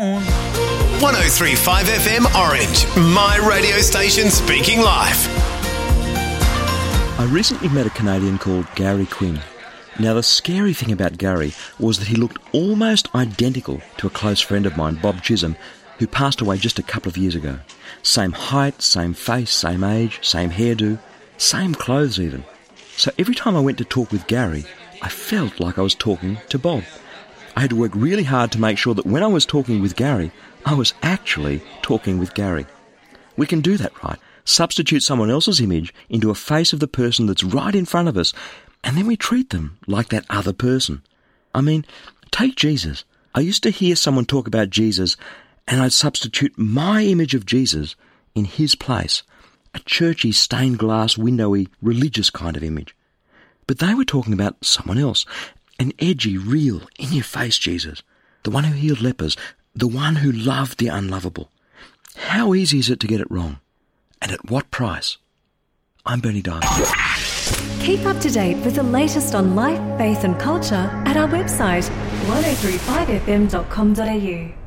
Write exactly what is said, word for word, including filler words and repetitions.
on. one oh three point five F M Orange, my radio station speaking life. I recently met a Canadian called Gary Quinn. Now, the scary thing about Gary was that he looked almost identical to a close friend of mine, Bob Chisholm, who passed away just a couple of years ago. Same height, same face, same age, same hairdo, same clothes even. So every time I went to talk with Gary, I felt like I was talking to Bob. I had to work really hard to make sure that when I was talking with Gary, I was actually talking with Gary. We can do that, right? Substitute someone else's image into a face of the person that's right in front of us, and then we treat them like that other person. I mean, take Jesus. I used to hear someone talk about Jesus, and I'd substitute my image of Jesus in his place, a churchy, stained glass, windowy, religious kind of image. But they were talking about someone else, an edgy, real, in-your-face Jesus, the one who healed lepers, the one who loved the unlovable. How easy is it to get it wrong? And at what price? I'm Bernie Diamond. Keep up to date with the latest on life, faith and culture at our website one oh three five f m dot com dot a u.